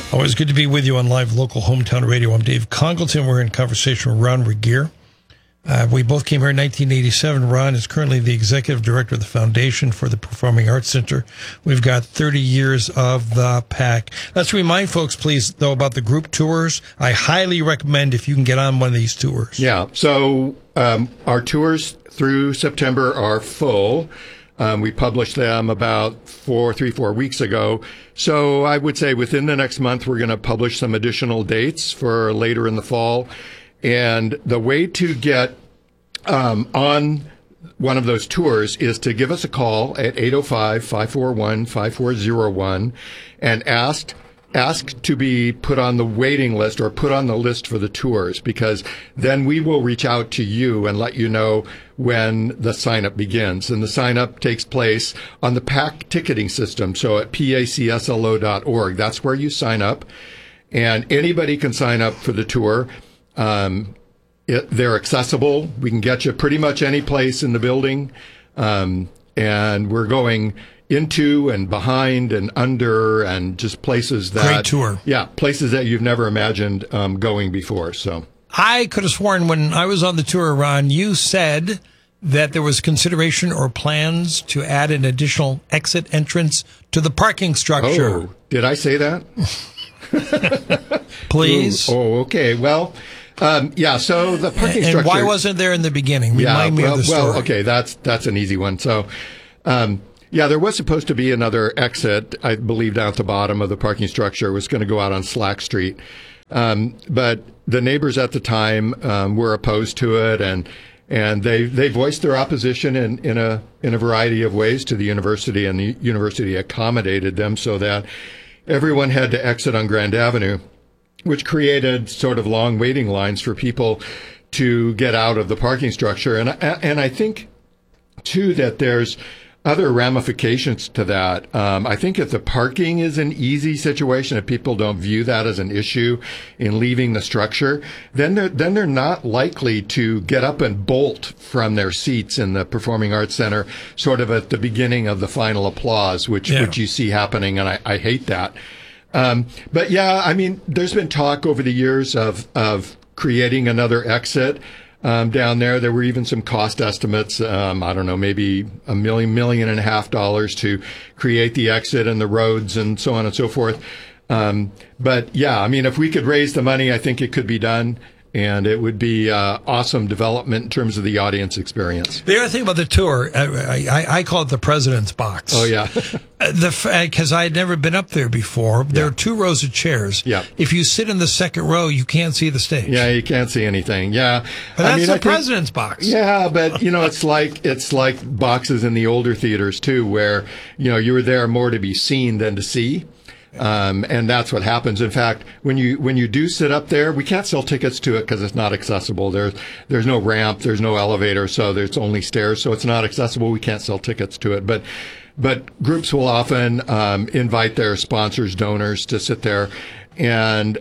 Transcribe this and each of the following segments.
Always good to be with you on live local hometown radio. I'm Dave Congleton. We're in conversation with Ron Regehr. We both came here in 1987. Ron is currently the executive director of the Foundation for the Performing Arts Center. We've got 30 years of the PAC. Let's remind folks, please, though, about the group tours. I highly recommend if you can get on one of these tours. Yeah. So our tours through September are full. We published them about 4 weeks ago. So I would say within the next month, we're going to publish some additional dates for later in the fall. And the way to get on one of those tours is to give us a call at 805-541-5401 and ask to be put on the waiting list or put on the list for the tours, because then we will reach out to you and let you know when the sign-up begins. And the sign-up takes place on the PAC ticketing system, so at pacslo.org. That's where you sign up, and anybody can sign up for the tour. They're accessible. We can get you pretty much any place in the building, and we're going into and behind and under and just places that... Great tour. Yeah, places that you've never imagined going before. So I could have sworn when I was on the tour, Ron, you said that there was consideration or plans to add an additional exit entrance to the parking structure. Oh, did I say that? Please. Oh, okay. Well... yeah, so the parking structure... And why wasn't there in the beginning? Remind me of the story. Well, okay, that's an easy one. So, yeah, there was supposed to be another exit, I believe, down at the bottom of the parking structure. It was going to go out on Slack Street. But the neighbors at the time were opposed to it, and they voiced their opposition in a variety of ways to the university, and the university accommodated them so that everyone had to exit on Grand Avenue, which created sort of long waiting lines for people to get out of the parking structure. And I think, too, that there's other ramifications to that. I think if the parking is an easy situation, if people don't view that as an issue in leaving the structure, then they're not likely to get up and bolt from their seats in the Performing Arts Center sort of at the beginning of the final applause, which you see happening, and I hate that. But yeah, I mean, there's been talk over the years of creating another exit down there. There were even some cost estimates. I don't know, maybe $1.5 million to create the exit and the roads and so on and so forth. But yeah, I mean, if we could raise the money, I think it could be done. And it would be awesome development in terms of the audience experience. The other thing about the tour, I call it the president's box. Oh, yeah. Because I had never been up there before. There are 2 rows of chairs. Yeah. If you sit in the second row, you can't see the stage. Yeah, you can't see anything. Yeah. But that's the president's box. Yeah, but, it's like boxes in the older theaters, too, where, you were there more to be seen than to see. And that's what happens. In fact, when you do sit up there, we can't sell tickets to it because it's not accessible. There's no ramp, there's no elevator, so there's only stairs, so it's not accessible. We can't sell tickets to it. But groups will often invite their sponsors, donors to sit there. And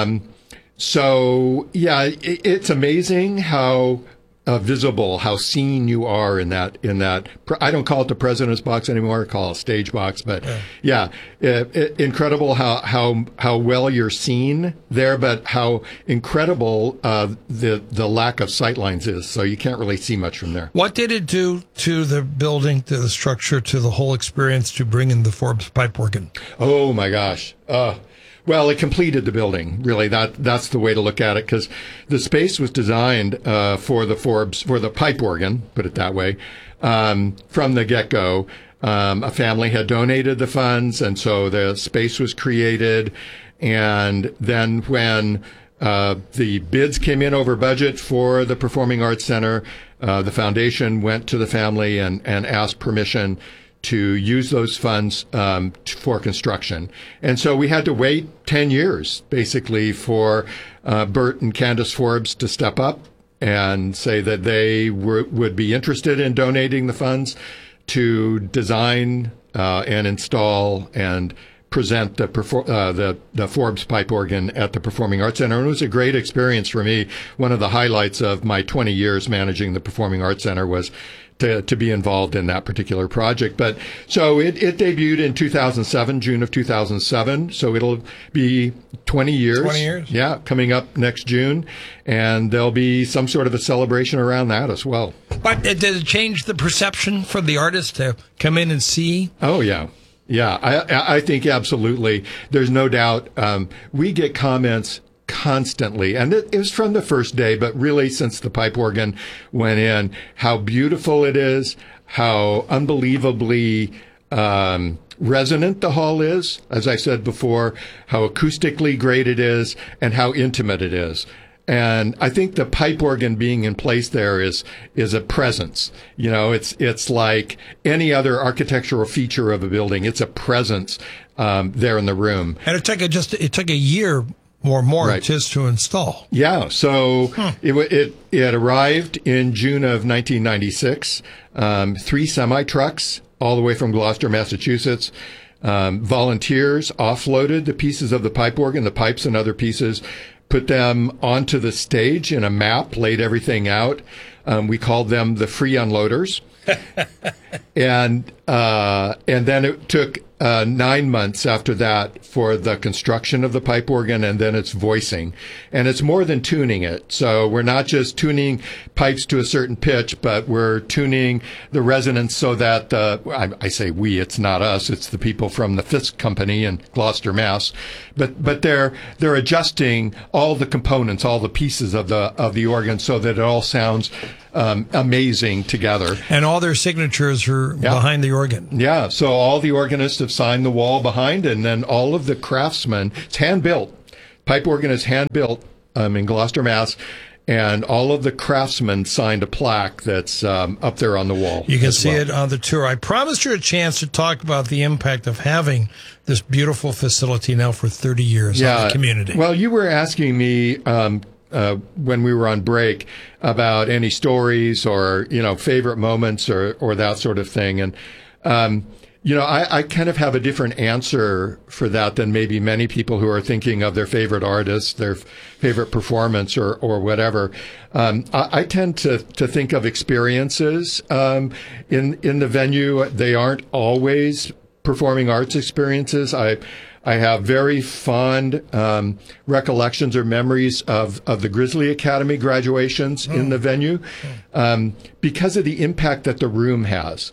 so yeah, it's amazing how visible, how seen you are in that. I don't call it the president's box anymore. I call it a stage box. But yeah, incredible how well you're seen there, but how incredible the lack of sightlines is. So you can't really see much from there. What did it do to the building, to the structure, to the whole experience to bring in the Forbes pipe organ? Oh my gosh. Well, it completed the building. Really, that's the way to look at it, because the space was designed for the pipe organ, put it that way, from the get-go. A family had donated the funds, and so the space was created. And then when the bids came in over budget for the Performing Arts Center, the foundation went to the family and asked permission to use those funds for construction. And so we had to wait 10 years, basically, for Bert and Candace Forbes to step up and say that they would be interested in donating the funds to design and install and present the Forbes pipe organ at the Performing Arts Center. And it was a great experience for me. One of the highlights of my 20 years managing the Performing Arts Center was to be involved in that particular project. But so it debuted in 2007, June of 2007. So it'll be 20 years. 20 years. Yeah, coming up next June. And there'll be some sort of a celebration around that as well. But does it change the perception for the artist to come in and see? Oh, yeah. Yeah, I think absolutely. There's no doubt. We get comments constantly, and it was from the first day, but really since the pipe organ went in, how beautiful it is, how unbelievably resonant the hall is, as I said before, how acoustically great it is, and how intimate it is. And I think the pipe organ being in place there is a presence. You know, it's like any other architectural feature of a building. It's a presence there in the room. And it took a year or more Right. just to install. Yeah, so it arrived in June of 1996. 3 semi-trucks all the way from Gloucester, Massachusetts. Volunteers offloaded the pieces of the pipe organ, the pipes and other pieces, put them onto the stage in a map, laid everything out. We called them the free unloaders. And then it took 9 months after that for the construction of the pipe organ and then its voicing. And it's more than tuning it. So we're not just tuning pipes to a certain pitch, but we're tuning the resonance so that I say we, it's not us, it's the people from the Fisk Company in Gloucester, Mass. But they're adjusting all the components, all the pieces of the organ so that it all sounds amazing together. And all their signatures are behind the organ. Yeah, so all the organists have signed the wall behind, and then all of the craftsmen, it's hand-built. Pipe organ is hand-built in Gloucester, Mass., and all of the craftsmen signed a plaque that's up there on the wall. You can see it on the tour. I promised you a chance to talk about the impact of having this beautiful facility now for 30 years on the community. Well, you were asking me when we were on break about any stories or, favorite moments or that sort of thing. And, I kind of have a different answer for that than maybe many people who are thinking of their favorite artist, their favorite performance or whatever. I tend to think of experiences in the venue. They aren't always performing arts experiences. I have very fond recollections or memories of the Grizzly Academy graduations in the venue because of the impact that the room has.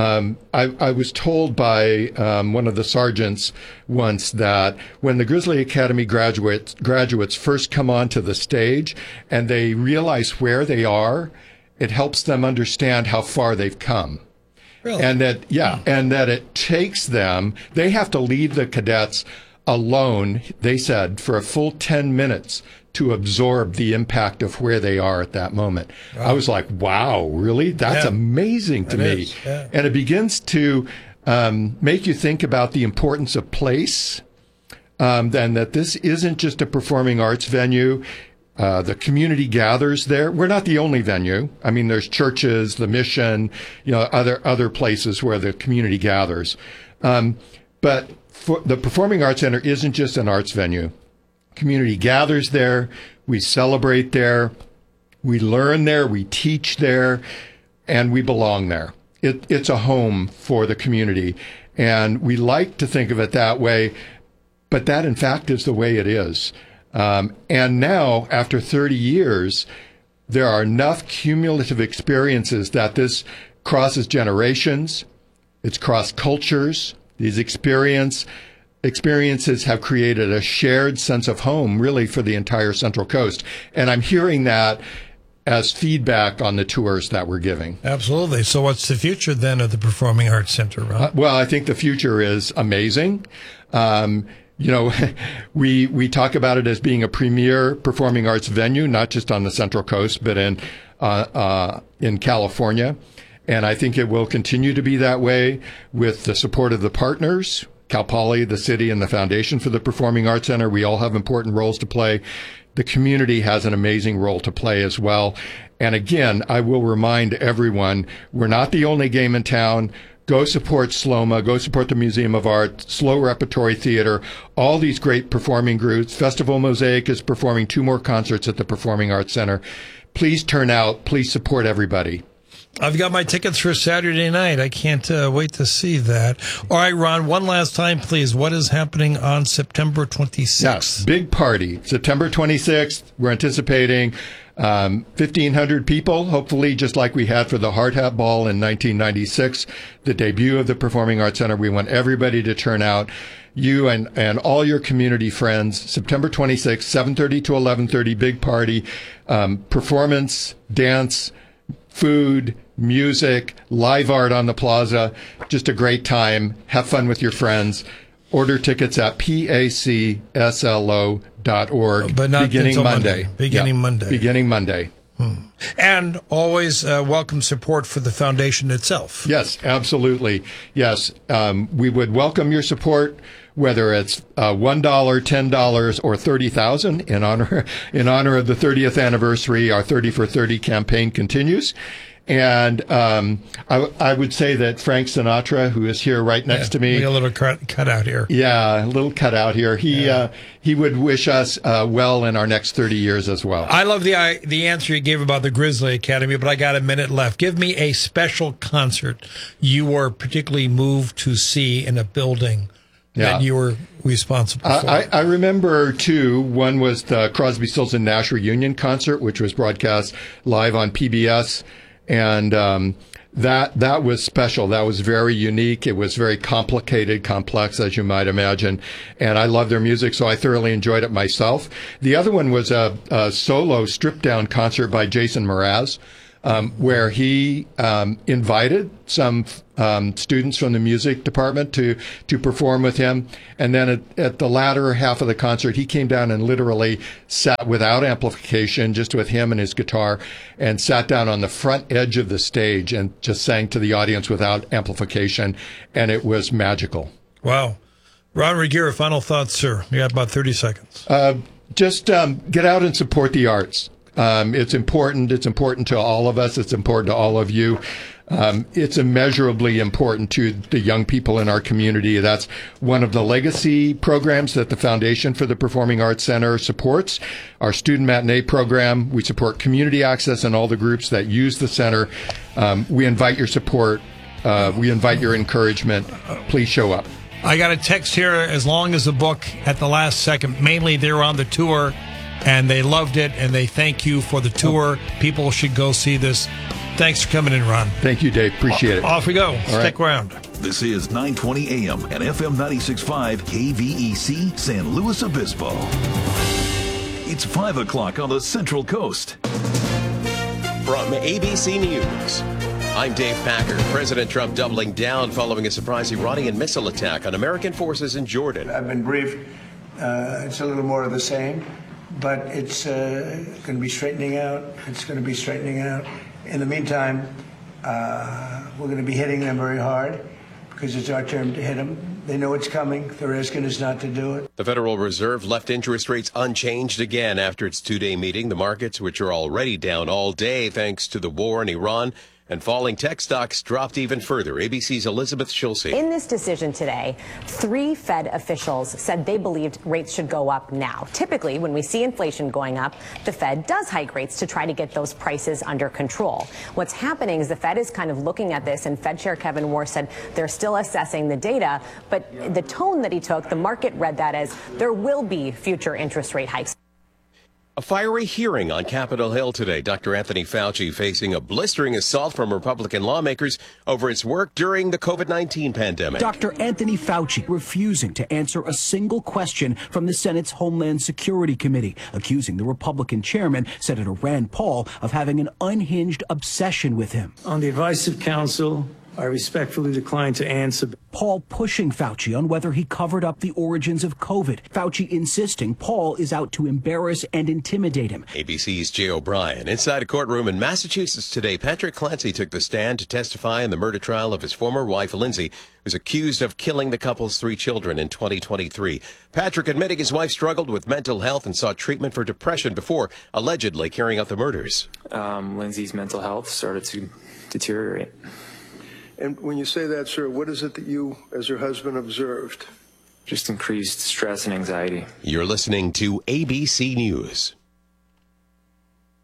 I was told by one of the sergeants once that when the Grizzly Academy graduates first come onto the stage and they realize where they are, it helps them understand how far they've come. Really? And that it takes them, they have to leave the cadets alone, they said, for a full 10 minutes to absorb the impact of where they are at that moment. Wow. I was like, wow, really? That's amazing to me. Yeah. And it begins to make you think about the importance of place, and that this isn't just a performing arts venue. The community gathers there. We're not the only venue. I mean, there's churches, the mission, other places where the community gathers. But the Performing Arts Center isn't just an arts venue. Community gathers there. We celebrate there. We learn there. We teach there. And we belong there. It's a home for the community. And we like to think of it that way. But that, in fact, is the way it is. And now, after 30 years, there are enough cumulative experiences that this crosses generations. It's crossed cultures. These experiences have created a shared sense of home, really, for the entire Central Coast. And I'm hearing that as feedback on the tours that we're giving. Absolutely. So what's the future then of the Performing Arts Center, Ron? Well, I think the future is amazing. We talk about it as being a premier performing arts venue, not just on the Central Coast, but in California. And I think it will continue to be that way with the support of the partners, Cal Poly, the city, and the Foundation for the Performing Arts Center. We all have important roles to play. The community has an amazing role to play as well. And again, I will remind everyone, we're not the only game in town. Go support SLOMA, go support the Museum of Art, Slow Repertory Theater, all these great performing groups. Festival Mosaic is performing 2 more concerts at the Performing Arts Center. Please turn out. Please support everybody. I've got my tickets for Saturday night. I can't wait to see that. All right, Ron, one last time, please. What is happening on September 26th? Yes, big party. September 26th, we're anticipating 1,500 people, hopefully just like we had for the Hard Hat Ball in 1996, the debut of the Performing Arts Center. We want everybody to turn out. You and all your community friends. September 26th, 7:30 to 11:30, big party. Performance, dance, food, music, live art on the plaza. Just a great time. Have fun with your friends. Order tickets at pacslo.org. But not beginning Monday. Monday. Beginning Monday. And always welcome support for the foundation itself. Yes, absolutely. Yes, we would welcome your support, whether it's $1, $10, or $30,000 in honor of the 30th anniversary. Our 30 for 30 campaign continues. And I would say that Frank Sinatra, who is here right next to me, a little cut out here. Yeah, a little cut out here. He would wish us well in our next 30 years as well. I love the answer you gave about the Grizzly Academy, but I got a minute left. Give me a special concert you were particularly moved to see in a building that you were responsible for. I remember two. One was the Crosby, Stills and Nash reunion concert, which was broadcast live on PBS. And that was special. That was very unique. It was very complicated, complex, as you might imagine. And I love their music, so I thoroughly enjoyed it myself. The other one was a solo stripped-down concert by Jason Mraz, where he invited some students from the music department to perform with him. And then at the latter half of the concert, he came down and literally sat without amplification, just with him and his guitar, and sat down on the front edge of the stage and just sang to the audience without amplification. And it was magical. Wow. Ron Regier, final thoughts, sir. You got about 30 seconds. Just get out and support the arts. It's important. It's important to all of us. It's important to all of you. It's immeasurably important to the young people in our community. That's one of the legacy programs that the Foundation for the Performing Arts Center supports. Our student matinee program, we support community access and all the groups that use the center. We invite your support. We invite your encouragement. Please show up. I got a text here, as long as the book at the last second. Mainly they're on the tour and they loved it and they thank you for the tour. People should go see this. Thanks for coming in, Ron. Thank you, Dave. Appreciate it. Off we go. Stick around. This is 920 AM and FM 96.5 KVEC San Luis Obispo. It's 5 o'clock on the Central Coast. From ABC News, I'm Dave Packer. President Trump doubling down following a surprise Iranian missile attack on American forces in Jordan. I've been briefed. It's a little more of the same, but it's going to be straightening out. It's going to be straightening out. In the meantime, we're going to be hitting them very hard because it's our turn to hit them. They know it's coming. They're asking us not to do it. The Federal Reserve left interest rates unchanged again after its two-day meeting. The markets, which are already down all day thanks to the war in Iran, and falling tech stocks dropped even further. ABC's Elizabeth Schulze. In this decision today, 3 Fed officials said they believed rates should go up now. Typically, when we see inflation going up, the Fed does hike rates to try to get those prices under control. What's happening is the Fed is kind of looking at this, and Fed Chair Kevin Warsh said they're still assessing the data, but the tone that he took, the market read that as there will be future interest rate hikes. A fiery hearing on Capitol Hill today. Dr. Anthony Fauci facing a blistering assault from Republican lawmakers over its work during the COVID-19 pandemic. Dr. Anthony Fauci refusing to answer a single question from the Senate's Homeland Security Committee, accusing the Republican chairman, Senator Rand Paul, of having an unhinged obsession with him. On the advice of counsel, I respectfully decline to answer. Paul pushing Fauci on whether he covered up the origins of COVID. Fauci insisting Paul is out to embarrass and intimidate him. ABC's Jay O'Brien. Inside a courtroom in Massachusetts today, Patrick Clancy took the stand to testify in the murder trial of his former wife, Lindsay, who's accused of killing the couple's 3 children in 2023. Patrick admitting his wife struggled with mental health and sought treatment for depression before allegedly carrying out the murders. Lindsay's mental health started to deteriorate. And when you say that, sir, what is it that you, as her husband, observed? Just increased stress and anxiety. You're listening to ABC News.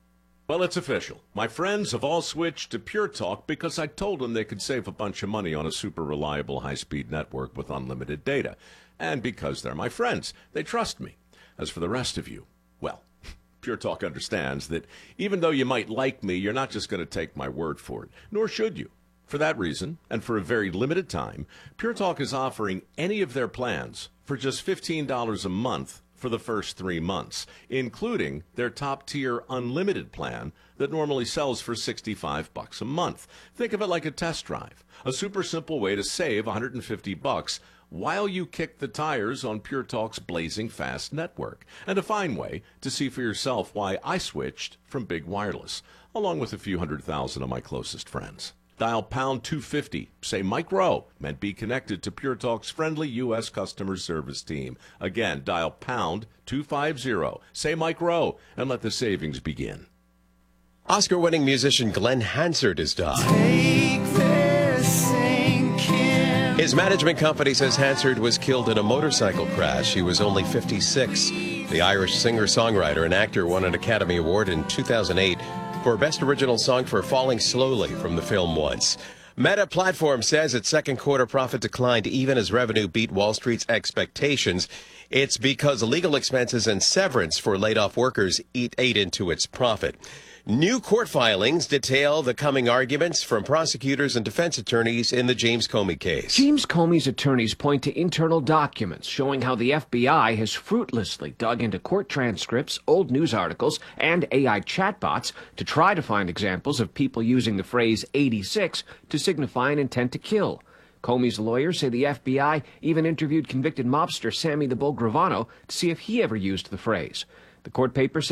Well, it's official. My friends have all switched to Pure Talk because I told them they could save a bunch of money on a super reliable high-speed network with unlimited data. And because they're my friends, they trust me. As for the rest of you, well, Pure Talk understands that even though you might like me, you're not just going to take my word for it, nor should you. For that reason, and for a very limited time, Pure Talk is offering any of their plans for just $15 a month for the first 3 months, including their top-tier unlimited plan that normally sells for $65 a month. Think of it like a test drive, a super simple way to save $150 while you kick the tires on Pure Talk's blazing fast network, and a fine way to see for yourself why I switched from Big Wireless, along with a few 100,000 of my closest friends. Dial pound 250, say Mike Rowe, and be connected to Pure Talk's friendly U.S. customer service team. Again, dial pound 250, say Mike Rowe, and let the savings begin. Oscar-winning musician Glenn Hansard has died. His management company says Hansard was killed in a motorcycle crash. He was only 56. The Irish singer-songwriter and actor won an Academy Award in 2008 for Best Original Song for Falling Slowly from the film Once. Meta Platforms says its second quarter profit declined even as revenue beat Wall Street's expectations. It's because legal expenses and severance for laid-off workers ate into its profit. New court filings detail the coming arguments from prosecutors and defense attorneys in the James Comey case. James Comey's attorneys point to internal documents showing how the FBI has fruitlessly dug into court transcripts, old news articles, and AI chatbots to try to find examples of people using the phrase 86 to signify an intent to kill. Comey's lawyers say the FBI even interviewed convicted mobster Sammy the Bull Gravano to see if he ever used the phrase. The court papers